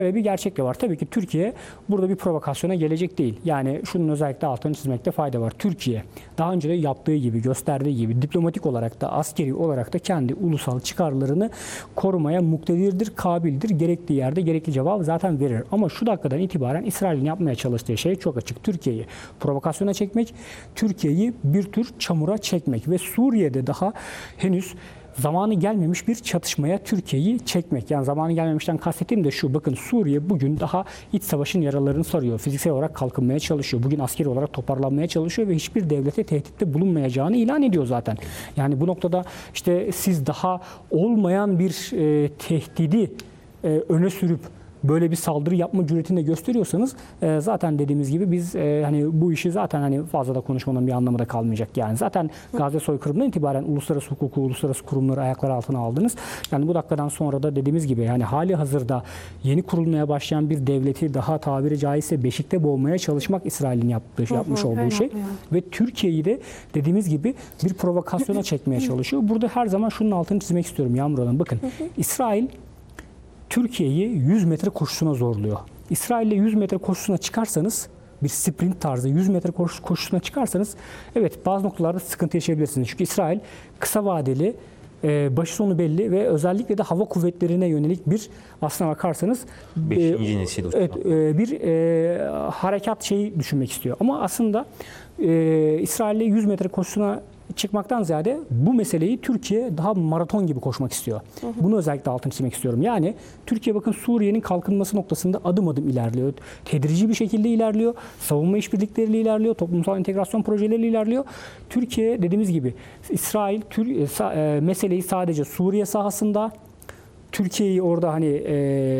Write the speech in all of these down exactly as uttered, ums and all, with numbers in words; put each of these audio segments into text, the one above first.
Bir gerçek de var. Tabii ki Türkiye burada bir provokasyona gelecek değil. Yani şunun özellikle altını çizmekte fayda var. Türkiye daha önce de yaptığı gibi, gösterdiği gibi diplomatik olarak da, askeri olarak da kendi ulusal çıkarlarını korumaya muktedirdir, kabildir. Gerektiği yerde gerekli cevabı zaten verir. Ama şu dakikadan itibaren İsrail'in yapmaya çalıştığı şey çok açık. Türkiye'yi provokasyona çekmek, Türkiye'yi bir tür çamura çekmek ve Suriye'de daha henüz zamanı gelmemiş bir çatışmaya Türkiye'yi çekmek. Yani zamanı gelmemişten kastettiğim de şu. Bakın, Suriye bugün daha iç savaşın yaralarını sarıyor. Fiziksel olarak kalkınmaya çalışıyor. Bugün askeri olarak toparlanmaya çalışıyor ve hiçbir devlete tehditte bulunmayacağını ilan ediyor zaten. Yani bu noktada işte siz daha olmayan bir e, tehdidi e, öne sürüp böyle bir saldırı yapma cüretini de gösteriyorsanız e, zaten dediğimiz gibi biz e, hani bu işi zaten hani fazla da konuşmanın bir anlamı da kalmayacak yani. Zaten Gazze soykırımından itibaren uluslararası hukuku, uluslararası kurumları ayaklar altına aldınız. Yani bu dakikadan sonra da dediğimiz gibi yani hali hazırda yeni kurulmaya başlayan bir devleti daha tabiri caizse beşikte boğmaya çalışmak İsrail'in yaptığı, hı hı, yapmış olduğu şey. Yapıyor. Ve Türkiye'yi de dediğimiz gibi bir provokasyona çekmeye çalışıyor. Burada her zaman şunun altını çizmek istiyorum Yağmur Hanım. Bakın, hı hı. İsrail Türkiye'yi yüz metre koşusuna zorluyor. İsrail'le yüz metre koşusuna çıkarsanız, bir sprint tarzı yüz metre koşusuna çıkarsanız evet bazı noktalarda sıkıntı yaşayabilirsiniz. Çünkü İsrail kısa vadeli, başı sonu belli ve özellikle de hava kuvvetlerine yönelik bir, aslına bakarsanız beşinci nesil evet, bir e, harekat şeyi düşünmek istiyor. Ama aslında e, İsrail'le yüz metre koşusuna çıkmaktan ziyade bu meseleyi Türkiye daha maraton gibi koşmak istiyor. Hı hı. Bunu özellikle altını çizmek istiyorum. Yani Türkiye bakın Suriye'nin kalkınması noktasında adım adım ilerliyor. Tedrici bir şekilde ilerliyor. Savunma işbirlikleriyle ilerliyor. Toplumsal integrasyon projeleriyle ilerliyor. Türkiye dediğimiz gibi İsrail tür, e, meseleyi sadece Suriye sahasında, Türkiye'yi orada hani e, e,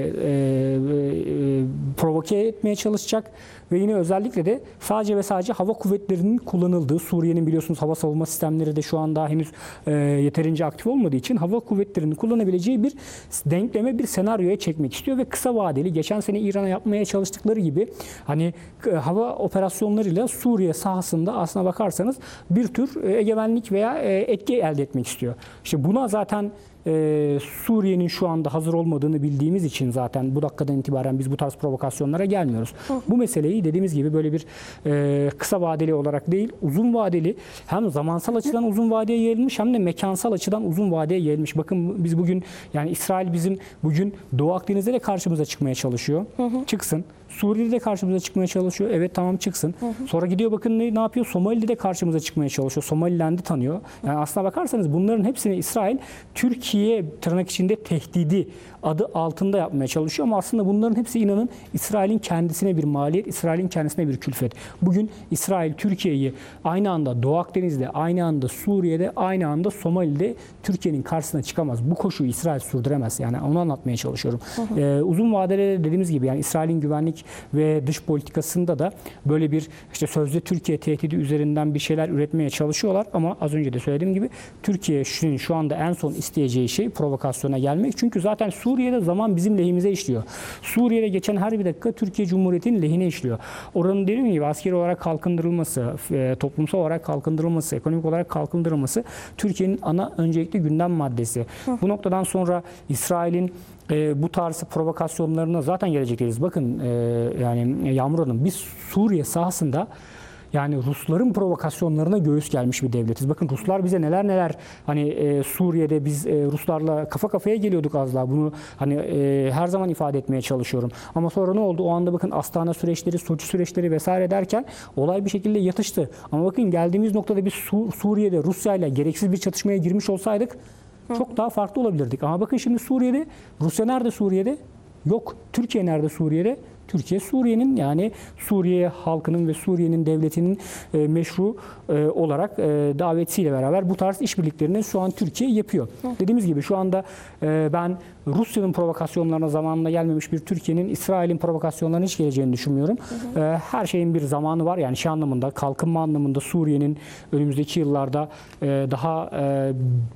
e, provoke etmeye çalışacak ve yine özellikle de sadece ve sadece hava kuvvetlerinin kullanıldığı, Suriye'nin biliyorsunuz hava savunma sistemleri de şu an daha henüz e, yeterince aktif olmadığı için hava kuvvetlerinin kullanabileceği bir denkleme, bir senaryoya çekmek istiyor ve kısa vadeli geçen sene İran'a yapmaya çalıştıkları gibi hani e, hava operasyonlarıyla Suriye sahasında aslına bakarsanız bir tür e, egemenlik veya e, etki elde etmek istiyor. İşte buna zaten Ee, Suriye'nin şu anda hazır olmadığını bildiğimiz için zaten bu dakikadan itibaren biz bu tarz provokasyonlara gelmiyoruz. Hı. Bu meseleyi dediğimiz gibi böyle bir e, kısa vadeli olarak değil, uzun vadeli, hem zamansal açıdan uzun vadeye yayılmış hem de mekansal açıdan uzun vadeye yayılmış. Bakın biz bugün yani İsrail bizim bugün Doğu Akdeniz'de de karşımıza çıkmaya çalışıyor. Hı hı. Çıksın. Suriye'de de karşımıza çıkmaya çalışıyor. Evet, tamam, çıksın. Hı hı. Sonra gidiyor bakın ne, ne yapıyor? Somali'de de karşımıza çıkmaya çalışıyor. Somaliland'i tanıyor. Yani aslına bakarsanız bunların hepsini İsrail Türkiye tırnak içinde tehdidi adı altında yapmaya çalışıyor ama aslında bunların hepsi inanın İsrail'in kendisine bir maliyet, İsrail'in kendisine bir külfet. Bugün İsrail Türkiye'yi aynı anda Doğu Akdeniz'de, aynı anda Suriye'de, aynı anda Somali'de Türkiye'nin karşısına çıkamaz. Bu koşuyu İsrail sürdüremez. Yani onu anlatmaya çalışıyorum. Hı hı. Ee, uzun vadede dediğimiz gibi yani İsrail'in güvenlik ve dış politikasında da böyle bir işte sözde Türkiye tehdidi üzerinden bir şeyler üretmeye çalışıyorlar ama az önce de söylediğim gibi Türkiye'nin şu anda en son isteyeceği şey provokasyona gelmek. Çünkü zaten Suriye'de zaman bizim lehimize işliyor. Suriye'de geçen her bir dakika Türkiye Cumhuriyeti'nin lehine işliyor. Oranın dediğim gibi askeri olarak kalkındırılması, toplumsal olarak kalkındırılması, ekonomik olarak kalkındırılması Türkiye'nin ana öncelikli gündem maddesi. Hı. Bu noktadan sonra İsrail'in E, bu tarz provokasyonlarına zaten gelecek değiliz. Bakın e, yani Yağmur Hanım, biz Suriye sahasında yani Rusların provokasyonlarına göğüs gelmiş bir devletiz. Bakın Ruslar bize neler neler hani e, Suriye'de biz e, Ruslarla kafa kafaya geliyorduk az daha. Bunu hani e, her zaman ifade etmeye çalışıyorum. Ama sonra ne oldu? O anda bakın Astana süreçleri, Soçi süreçleri vesaire derken olay bir şekilde yatıştı. Ama bakın geldiğimiz noktada biz Sur Suriye'de Rusya ile gereksiz bir çatışmaya girmiş olsaydık çok daha farklı olabilirdik. Ama bakın şimdi Suriye'de, Rusya nerede Suriye'de? Yok. Türkiye nerede Suriye'de? Türkiye Suriye'nin yani Suriye halkının ve Suriye'nin devletinin e, meşru e, olarak e, davetiyle beraber bu tarz işbirliklerini şu an Türkiye yapıyor. Hı. Dediğimiz gibi şu anda e, ben Rusya'nın provokasyonlarına zamanında gelmemiş bir Türkiye'nin İsrail'in provokasyonlarına hiç geleceğini düşünmüyorum. Hı hı. E, her şeyin bir zamanı var yani şey anlamında, kalkınma anlamında Suriye'nin önümüzdeki yıllarda e, daha e,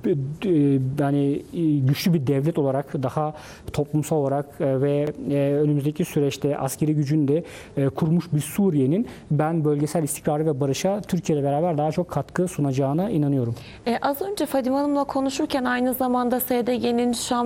e, yani güçlü bir devlet olarak, daha toplumsal olarak e, ve e, önümüzdeki süreçte askeri gücünü de e, kurmuş bir Suriye'nin ben bölgesel istikrarı ve barışa Türkiye ile beraber daha çok katkı sunacağına inanıyorum. E, az önce Fadime Hanım'la konuşurken aynı zamanda S D G'nin Şam yönetimi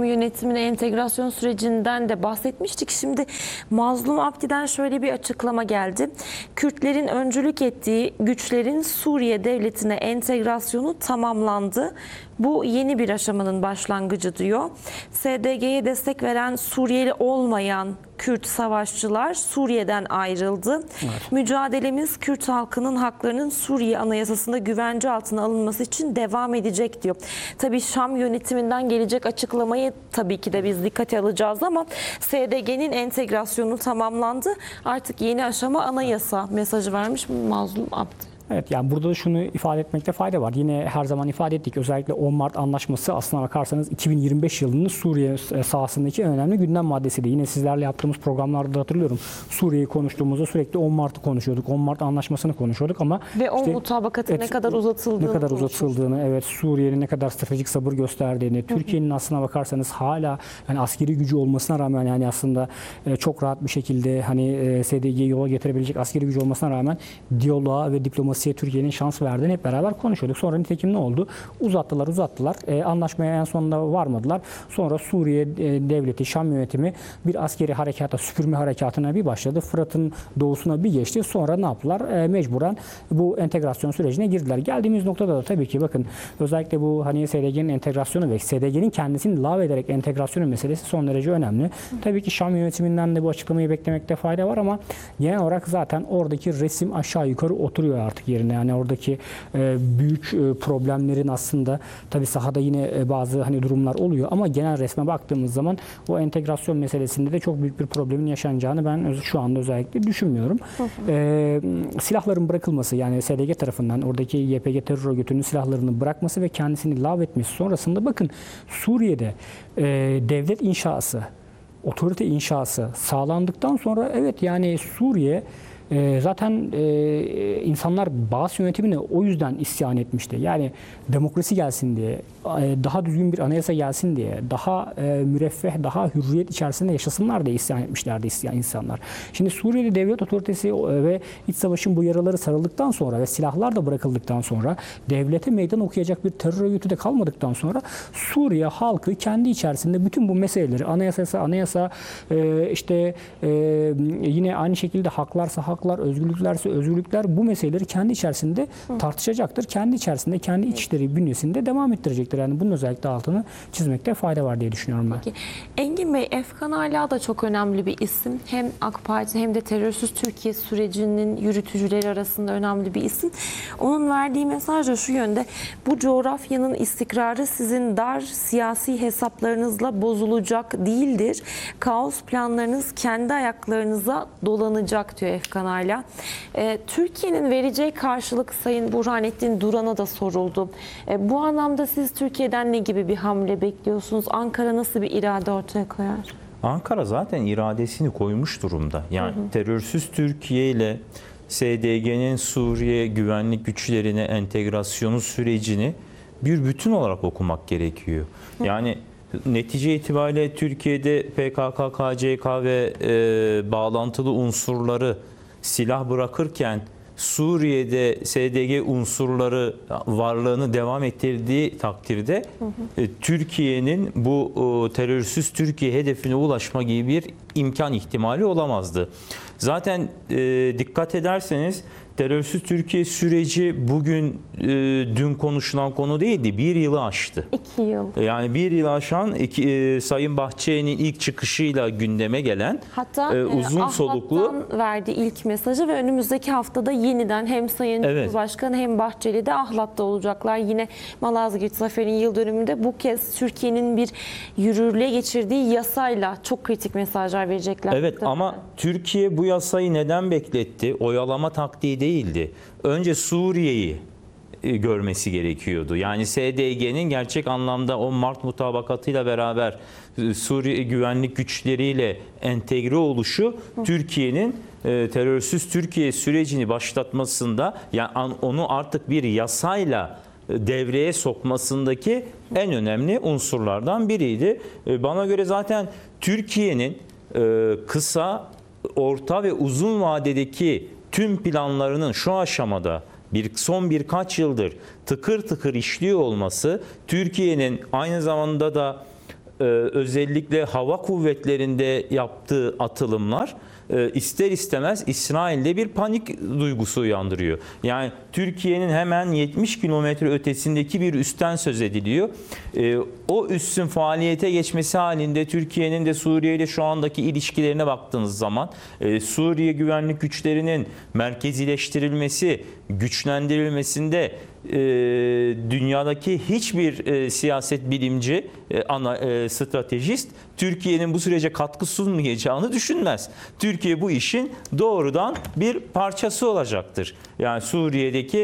yönetimine entegrasyon sürecinden de bahsetmiştik. Şimdi Mazlum Abdi'den şöyle bir açıklama geldi. Kürtlerin öncülük ettiği güçlerin Suriye devletine entegrasyonu tamamlandı. Bu yeni bir aşamanın başlangıcı diyor. S D G'ye destek veren Suriyeli olmayan Kürt savaşçılar Suriye'den ayrıldı. Evet. Mücadelemiz Kürt halkının haklarının Suriye Anayasası'nda güvence altına alınması için devam edecek diyor. Tabii Şam yönetiminden gelecek açıklamayı tabii ki de biz dikkate alacağız ama S D G'nin entegrasyonu tamamlandı. Artık yeni aşama anayasa mesajı vermiş Mazlum Abdi. Evet, yani burada da şunu ifade etmekte fayda var. Yine her zaman ifade ettik. Özellikle on Mart Anlaşması aslına bakarsanız iki bin yirmi beş yılının Suriye sahasındaki en önemli gündem maddesiydi. Yine sizlerle yaptığımız programlarda da hatırlıyorum. Suriye'yi konuştuğumuzda sürekli on Mart'ı konuşuyorduk. on Mart Anlaşması'nı konuşuyorduk ama ve o işte, mutabakatın evet, ne kadar uzatıldığını ne kadar uzatıldığını, evet, Suriye'nin ne kadar stratejik sabır gösterdiğini, Türkiye'nin aslına bakarsanız hala yani askeri gücü olmasına rağmen yani aslında çok rahat bir şekilde hani S D G'yi yola getirebilecek askeri gücü olmasına rağmen diyaloğa ve diplomasiye Türkiye'nin şans verdiğini hep beraber konuşuyorduk. Sonra nitekim ne oldu? Uzattılar, uzattılar. E, anlaşmaya en sonunda varmadılar. Sonra Suriye e, devleti, Şam yönetimi bir askeri harekata, süpürme harekatına bir başladı. Fırat'ın doğusuna bir geçti. Sonra ne yaptılar? E, mecburen bu entegrasyon sürecine girdiler. Geldiğimiz noktada da tabii ki bakın özellikle bu hani S D G'nin entegrasyonu ve S D G'nin kendisini lağvederek entegrasyonu meselesi son derece önemli. Tabii ki Şam yönetiminden de bu açıklamayı beklemekte fayda var ama genel olarak zaten oradaki resim aşağı yukarı oturuyor artık yerine. Yani oradaki e, büyük e, problemlerin aslında tabii sahada yine e, bazı hani durumlar oluyor ama genel resme baktığımız zaman o entegrasyon meselesinde de çok büyük bir problemin yaşanacağını ben şu anda özellikle düşünmüyorum. Hı hı. E, silahların bırakılması yani S D G tarafından oradaki Y P G terör örgütünün silahlarını bırakması ve kendisini lağvetmesi sonrasında bakın Suriye'de e, devlet inşası, otorite inşası sağlandıktan sonra evet yani Suriye E, zaten e, insanlar Baas yönetimine o yüzden isyan etmişti. Yani demokrasi gelsin diye, e, daha düzgün bir anayasa gelsin diye, daha e, müreffeh, daha hürriyet içerisinde yaşasınlar diye isyan etmişlerdi isyan insanlar. Şimdi Suriye'de devlet otoritesi e, ve iç savaşın bu yaraları sarıldıktan sonra ve silahlar da bırakıldıktan sonra devlete meydan okuyacak bir terör örgütü de kalmadıktan sonra Suriye halkı kendi içerisinde bütün bu meseleleri anayasası, anayasa e, işte e, yine aynı şekilde haklarsa hak haklar, özgürlüklerse özgürlükler bu meseleleri kendi içerisinde tartışacaktır. Kendi içerisinde, kendi iç işleri bünyesinde devam ettirecektir. Yani bunun özellikle altını çizmekte fayda var diye düşünüyorum ben. Peki. Engin Bey, Efkan Ala da çok önemli bir isim. Hem AK Parti hem de terörsüz Türkiye sürecinin yürütücüleri arasında önemli bir isim. Onun verdiği mesaj da şu yönde: bu coğrafyanın istikrarı sizin dar siyasi hesaplarınızla bozulacak değildir. Kaos planlarınız kendi ayaklarınıza dolanacak diyor Efkan Ala. E, Türkiye'nin vereceği karşılık Sayın Burhanettin Duran'a da soruldu. E, bu anlamda siz Türkiye'den ne gibi bir hamle bekliyorsunuz? Ankara nasıl bir irade ortaya koyar? Ankara zaten iradesini koymuş durumda. Yani hı hı. terörsüz Türkiye ile S D G'nin Suriye güvenlik güçlerine entegrasyonu sürecini bir bütün olarak okumak gerekiyor. Hı. Yani netice itibariyle Türkiye'de P K K, K C K ve e, bağlantılı unsurları silah bırakırken Suriye'de S D G unsurları varlığını devam ettirdiği takdirde hı hı. E, Türkiye'nin bu e, terörsüz Türkiye hedefine ulaşma gibi bir imkan ihtimali olamazdı. Zaten e, dikkat ederseniz terörsüz Türkiye süreci bugün e, dün konuşulan konu değildi. Bir yılı aştı. İki yıl. Yani bir yılı aşan iki, e, Sayın Bahçeli'nin ilk çıkışıyla gündeme gelen hatta e, uzun e, soluklu verdi ilk mesajı ve önümüzdeki haftada yeniden hem Sayın evet. Cumhurbaşkanı hem Bahçeli de Ahlat'ta olacaklar. Yine Malazgirt Zaferi'nin yıl dönümünde bu kez Türkiye'nin bir yürürlüğe geçirdiği yasayla çok kritik mesajlar verecekler. Evet tabii. Ama Türkiye bu yasayı neden bekletti? Oyalama taktiği değildi. Önce Suriye'yi görmesi gerekiyordu. Yani S D G'nin gerçek anlamda on Mart mutabakatıyla beraber Suriye güvenlik güçleriyle entegre oluşu Türkiye'nin e, terörsüz Türkiye sürecini başlatmasında, yani onu artık bir yasayla devreye sokmasındaki en önemli unsurlardan biriydi. Bana göre zaten Türkiye'nin e, kısa, orta ve uzun vadedeki tüm planlarının şu aşamada bir son birkaç yıldır tıkır tıkır işliyor olması, Türkiye'nin aynı zamanda da e, özellikle hava kuvvetlerinde yaptığı atılımlar e, ister istemez İsrail'de bir panik duygusu uyandırıyor. Yani Türkiye'nin hemen yetmiş kilometre ötesindeki bir üstten söz ediliyor. E, o üssün faaliyete geçmesi halinde Türkiye'nin de Suriye ile şu andaki ilişkilerine baktığınız zaman e, Suriye güvenlik güçlerinin merkezileştirilmesi, güçlendirilmesinde e, dünyadaki hiçbir e, siyaset bilimci, e, ana e, stratejist Türkiye'nin bu sürece katkı sunmayacağını düşünmez. Türkiye bu işin doğrudan bir parçası olacaktır. Yani Suriye'deki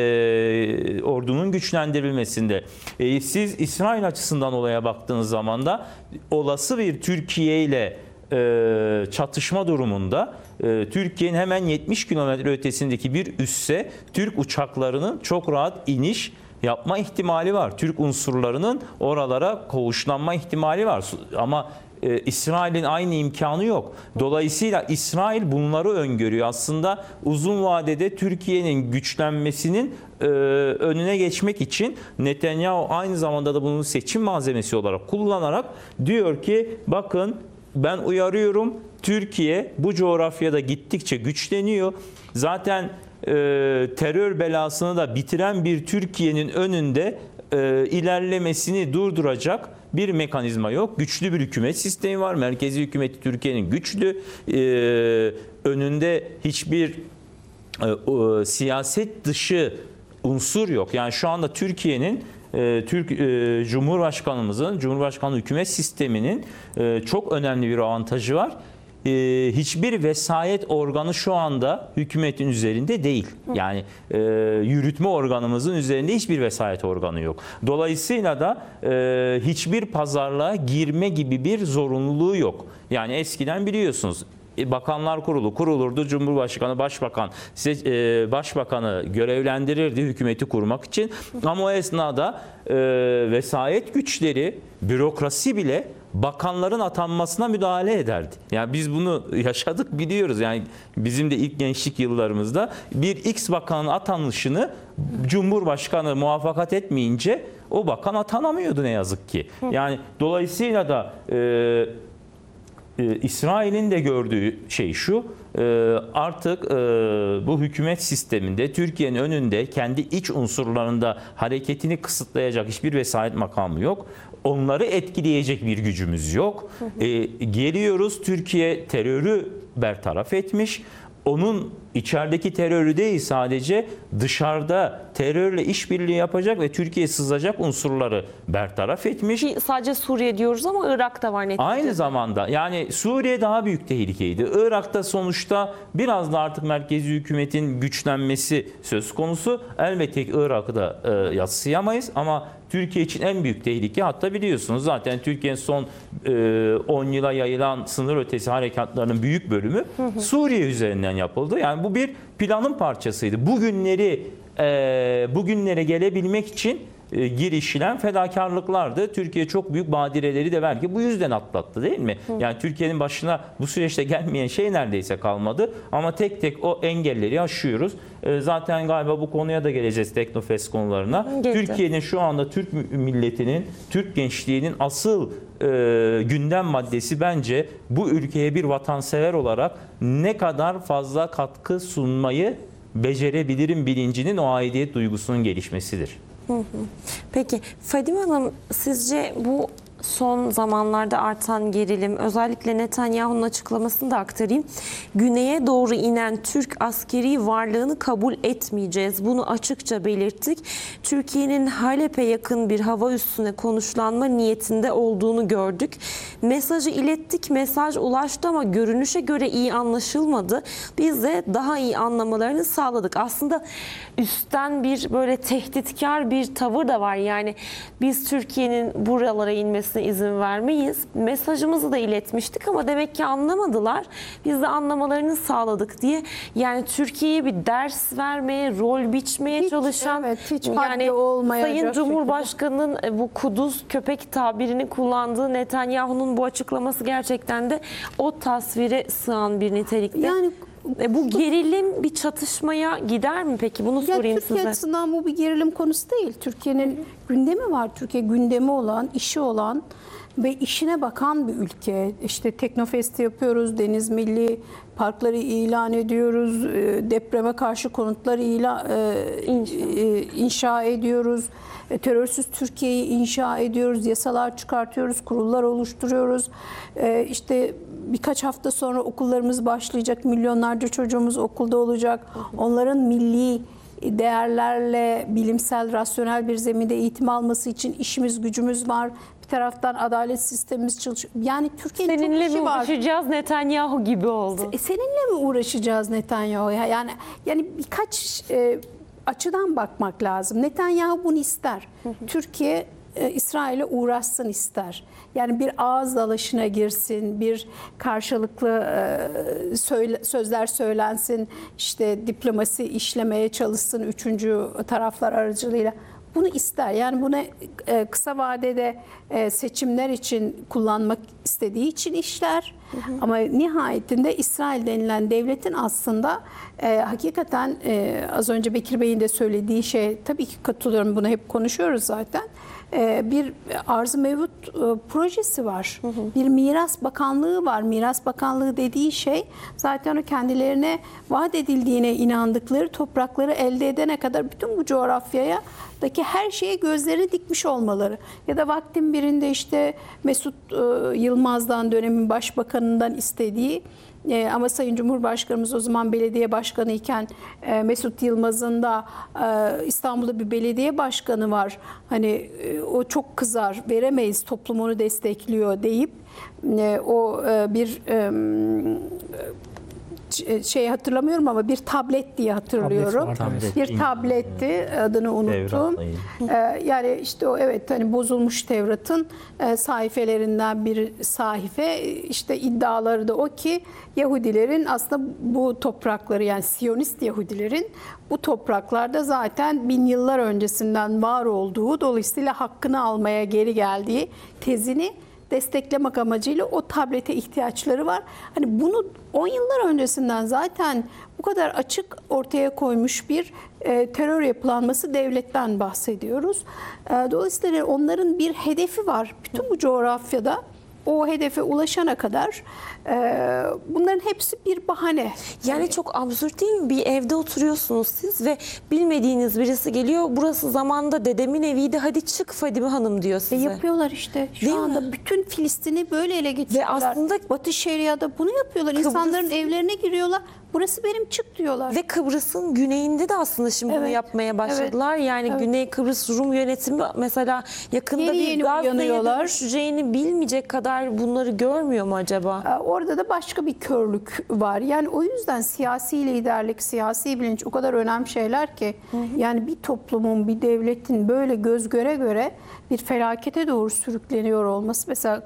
e, ordunun güçlendirilmesinde. E, siz İsrail açısından olaya baktığınız zaman da olası bir Türkiye ile e, çatışma durumunda e, Türkiye'nin hemen yetmiş kilometre ötesindeki bir üsse Türk uçaklarının çok rahat iniş yapma ihtimali var. Türk unsurlarının oralara koğuşlanma ihtimali var. Ama e, İsrail'in aynı imkanı yok. Dolayısıyla İsrail bunları öngörüyor. Aslında uzun vadede Türkiye'nin güçlenmesinin e, önüne geçmek için Netanyahu aynı zamanda da bunu seçim malzemesi olarak kullanarak diyor ki bakın ben uyarıyorum, Türkiye bu coğrafyada gittikçe güçleniyor. Zaten e, terör belasını da bitiren bir Türkiye'nin önünde e, ilerlemesini durduracak bir mekanizma yok. Güçlü bir hükümet sistemi var. Merkezi hükümeti Türkiye'nin güçlü. E, önünde hiçbir e, o, siyaset dışı unsur yok. Yani şu anda Türkiye'nin e, Türk e, Cumhurbaşkanımızın, Cumhurbaşkanlığı hükümet sisteminin e, çok önemli bir avantajı var. E, hiçbir vesayet organı şu anda hükümetin üzerinde değil. Yani e, yürütme organımızın üzerinde hiçbir vesayet organı yok. Dolayısıyla da e, hiçbir pazarlığa girme gibi bir zorunluluğu yok. Yani eskiden biliyorsunuz Bakanlar Kurulu kurulurdu. Cumhurbaşkanı, Başbakan, Başbakanı görevlendirirdi hükümeti kurmak için. Ama o esnada e, vesayet güçleri, bürokrasi bile bakanların atanmasına müdahale ederdi. Yani biz bunu yaşadık, biliyoruz. Yani bizim de ilk gençlik yıllarımızda bir X bakanın atanışını Cumhurbaşkanı muvaffakat etmeyince o bakan atanamıyordu ne yazık ki. Yani dolayısıyla da e, İsrail'in de gördüğü şey şu, artık bu hükümet sisteminde Türkiye'nin önünde kendi iç unsurlarında hareketini kısıtlayacak hiçbir vesayet makamı yok. Onları etkileyecek bir gücümüz yok. Hı hı. E, geliyoruz, Türkiye terörü bertaraf etmiş. Onun içerideki terörü değil, sadece dışarıda terörle işbirliği yapacak ve Türkiye'ye sızacak unsurları bertaraf etmiş. Ki sadece Suriye diyoruz ama Irak'ta var neticede. Aynı zamanda yani Suriye daha büyük tehlikeydi. Irak'ta sonuçta biraz da artık merkezi hükümetin güçlenmesi söz konusu. Elbette ki Irak'ı da e, yadsıyamayız ama Türkiye için en büyük tehlike, hatta biliyorsunuz zaten Türkiye'nin son e, on yıla yayılan sınır ötesi harekatlarının büyük bölümü hı hı. Suriye üzerinden yapıldı. Yani bu bir planın parçasıydı. Bugünleri e, bugünlere gelebilmek için e, girişilen fedakarlıklardı. Türkiye çok büyük badireleri de belki bu yüzden atlattı, değil mi? Hı. Yani Türkiye'nin başına bu süreçte gelmeyen şey neredeyse kalmadı. Ama tek tek o engelleri aşıyoruz. E, zaten galiba bu konuya da geleceğiz, Teknofest konularına. Türkiye'nin şu anda Türk milletinin, Türk gençliğinin asıl e, gündem maddesi bence bu ülkeye bir vatansever olarak ne kadar fazla katkı sunmayı becerebilirim bilincinin, o aidiyet duygusunun gelişmesidir. Hı hı. Peki Fadime Hanım, sizce bu son zamanlarda artan gerilim, özellikle Netanyahu'nun açıklamasını da aktarayım. Güneye doğru inen Türk askeri varlığını kabul etmeyeceğiz. Bunu açıkça belirttik. Türkiye'nin Halep'e yakın bir hava üssüne konuşlanma niyetinde olduğunu gördük. Mesajı ilettik, mesaj ulaştı ama görünüşe göre iyi anlaşılmadı. Biz de daha iyi anlamalarını sağladık. Aslında üstten bir böyle tehditkar bir tavır da var. Yani biz Türkiye'nin buralara inmesi izin vermeyiz. Mesajımızı da iletmiştik ama demek ki anlamadılar. Biz de anlamalarını sağladık diye. Yani Türkiye'ye bir ders vermeye, rol biçmeye hiç, çalışan, evet, hiç yani Sayın Cumhurbaşkanı'nın şekilde bu kuduz köpek tabirini kullandığı Netanyahu'nun bu açıklaması gerçekten de o tasvire sığan bir nitelikte. Yani E, bu gerilim bir çatışmaya gider mi peki? Bunu Ya sorayım Türkiye size. açısından bu bir gerilim konusu değil. Türkiye'nin gündemi var. Türkiye gündemi olan, işi olan ve işine bakan bir ülke. İşte Teknofest'i yapıyoruz, Deniz Milli Parkları ilan ediyoruz, e, depreme karşı konutları ilan, e, İnşa. e, inşa ediyoruz, e, terörsüz Türkiye'yi inşa ediyoruz, yasalar çıkartıyoruz, kurullar oluşturuyoruz. E, işte birkaç hafta sonra okullarımız başlayacak, milyonlarca çocuğumuz okulda olacak. Onların milli değerlerle bilimsel, rasyonel bir zeminde eğitim alması için işimiz, gücümüz var. Bir taraftan adalet sistemimiz çalışıyor. Yani Türkiye'nin çok Seninle işi mi var. uğraşacağız Netanyahu gibi oldu. E, seninle mi uğraşacağız Netanyahu'ya? Yani yani birkaç e, açıdan bakmak lazım. Netanyahu bunu ister. Türkiye e, İsrail'e uğraşsın ister. Yani bir ağız dalaşına girsin, bir karşılıklı e, söyle, sözler söylensin, işte diplomasi işlemeye çalışsın üçüncü taraflar aracılığıyla. Bunu ister. Yani bunu e, kısa vadede e, seçimler için kullanmak istediği için işler. Hı hı. Ama nihayetinde İsrail denilen devletin aslında e, hakikaten e, az önce Bekir Bey'in de söylediği şey, tabii ki katılıyorum, bunu hep konuşuyoruz zaten. E, bir arz-ı mevcut e, projesi var. Hı hı. Bir miras bakanlığı var. Miras bakanlığı dediği şey zaten o kendilerine vaat edildiğine inandıkları toprakları elde edene kadar bütün bu coğrafyaya daki her şeye gözlerini dikmiş olmaları. Ya da vaktin birinde işte Mesut e, Yılmaz'dan, dönemin başbakanından istediği e, ama Sayın Cumhurbaşkanımız o zaman belediye başkanı iken e, Mesut Yılmaz'ın da e, İstanbul'da bir belediye başkanı var. Hani e, o çok kızar, veremeyiz, toplum onu destekliyor deyip e, o e, bir e, şey hatırlamıyorum ama bir tablet diye hatırlıyorum. Tablet var, tablet. Bir tabletti, adını unuttum. Ee, yani işte o, evet, hani bozulmuş Tevrat'ın e, sayfelerinden bir sahife, işte iddiaları da o ki Yahudilerin aslında bu toprakları, yani Siyonist Yahudilerin bu topraklarda zaten bin yıllar öncesinden var olduğu, dolayısıyla hakkını almaya geri geldiği tezini desteklemek amacıyla o tablete ihtiyaçları var. Hani bunu on yıllar öncesinden zaten bu kadar açık ortaya koymuş bir e, terör yapılanması devletten bahsediyoruz. E, dolayısıyla onların bir hedefi var. Bütün bu coğrafyada o hedefe ulaşana kadar e, bunların hepsi bir bahane. Yani çok absürt değil mi? Bir evde oturuyorsunuz siz ve bilmediğiniz birisi geliyor. Burası zamanda dedemin eviydi. Hadi çık Fadime Hanım diyor E, size. yapıyorlar işte. Şu Değil anda mi? bütün Filistin'i böyle ele getiriyorlar. aslında Batı Şeria'da bunu yapıyorlar. Kıbrıs- İnsanların evlerine giriyorlar. Burası benim, çık diyorlar. Ve Kıbrıs'ın güneyinde de aslında şimdi bunu Evet, yapmaya başladılar. Yani evet. Güney Kıbrıs Rum yönetimi mesela yakında Yeni bir yeni Gazze'ye uyanıyorlar. dönüşeceğini bilmeyecek kadar bunları görmüyor mu acaba? Orada da başka bir körlük var. Yani o yüzden siyasi liderlik, siyasi bilinç o kadar önemli şeyler ki. Hı hı. Yani bir toplumun, bir devletin böyle göz göre göre bir felakete doğru sürükleniyor olması. Mesela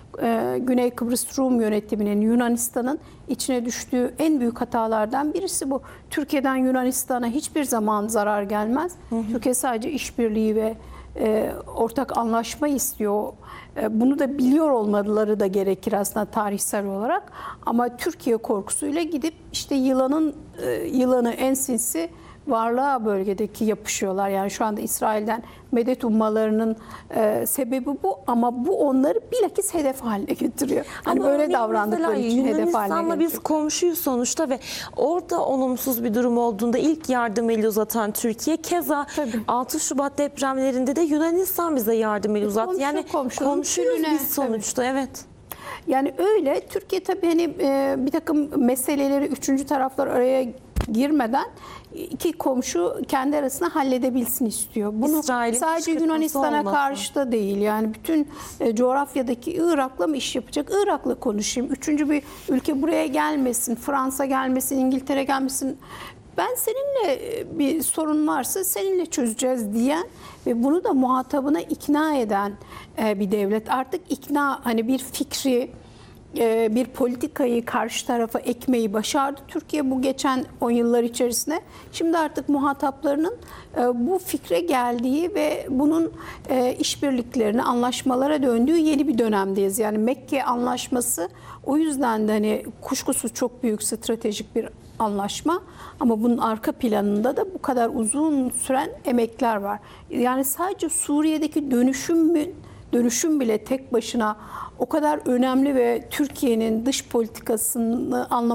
e, Güney Kıbrıs Rum yönetiminin, Yunanistan'ın içine düştüğü en büyük hatalardan birisi bu. Türkiye'den Yunanistan'a hiçbir zaman zarar gelmez. Hı hı. Türkiye sadece işbirliği ve e, ortak anlaşma istiyor. E, bunu da biliyor olmaları da gerekir aslında tarihsel olarak. Ama Türkiye korkusuyla gidip işte yılanın e, yılanı en sinsi varlığa bölgedeki yapışıyorlar. Yani şu anda İsrail'den medet ummalarının e, sebebi bu, ama bu onları bilakis hedef haline getiriyor. Hani Ama böyle örneğin davrandıkları mesela için hedef haline Yunanistan'la getiriyor. biz komşuyuz sonuçta ve orada olumsuz bir durum olduğunda ilk yardım eli uzatan Türkiye, keza Tabii. altı Şubat depremlerinde de Yunanistan bize yardım eli uzattı. komşu, yani komşunun komşuyuz külüne, biz sonuçta, evet. Yani öyle. Türkiye tabii hani e, bir takım meseleleri üçüncü taraflar araya girmeden iki komşu kendi arasında halledebilsin istiyor. Bunu İsrail'in sadece kışkırtması Yunanistan'a olmasın. karşı da değil. Yani bütün e, coğrafyadaki Irak'la mı iş yapacak? Irak'la konuşayım. Üçüncü bir ülke buraya gelmesin. Fransa gelmesin, İngiltere gelmesin. Ben seninle bir sorun varsa seninle çözeceğiz diyen ve bunu da muhatabına ikna eden bir devlet. Artık ikna, hani bir fikri e, bir politikayı karşı tarafa ekmeyi başardı Türkiye bu geçen on yıllar içerisinde. Şimdi artık muhataplarının e, bu fikre geldiği ve bunun e, işbirliklerine, anlaşmalara döndüğü yeni bir dönemdeyiz. Yani Mekke Anlaşması o yüzden de hani kuşkusuz çok büyük stratejik bir anlaşma ama bunun arka planında da bu kadar uzun süren emekler var. Yani sadece Suriye'deki dönüşümün dönüşüm bile tek başına o kadar önemli ve Türkiye'nin dış politikasını anlamak